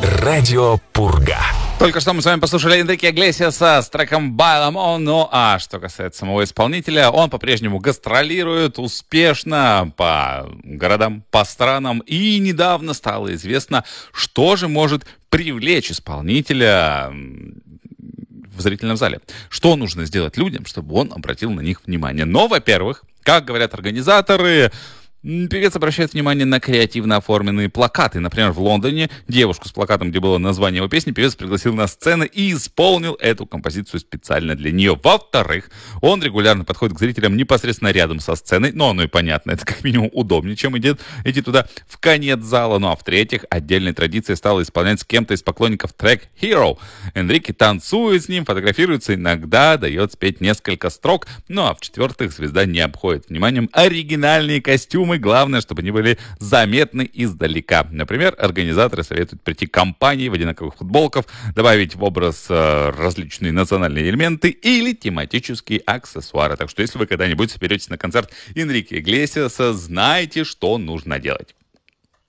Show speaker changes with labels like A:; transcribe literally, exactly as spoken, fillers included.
A: Радио Пурга.
B: Только что мы с вами послушали Энрике Иглесиаса с треком «Байламо». Ну а что касается самого исполнителя, он по-прежнему гастролирует успешно по городам, по странам. И недавно стало известно, что же может привлечь исполнителя в зрительном зале. Что нужно сделать людям, чтобы он обратил на них внимание? Но, во-первых, как говорят организаторы, певец обращает внимание на креативно оформленные плакаты. Например, в Лондоне девушку с плакатом, где было название его песни, певец пригласил на сцену и исполнил эту композицию специально для нее. Во-вторых, он регулярно подходит к зрителям непосредственно рядом со сценой. Но оно и понятно, это как минимум удобнее, чем идти, идти туда в конец зала. Ну а в-третьих, отдельной традицией стало исполнять с кем-то из поклонников трек «Hero». Энрике танцует с ним, фотографируется, иногда дает спеть несколько строк. Ну а в-четвертых, звезда не обходит вниманием оригинальные костюмы. Главное, чтобы они были заметны издалека. Например, организаторы советуют прийти к компании в одинаковых футболках, добавить в образ э, различные национальные элементы или тематические аксессуары. Так что, если вы когда-нибудь соберетесь на концерт Энрике Иглесиаса, знайте, что нужно делать.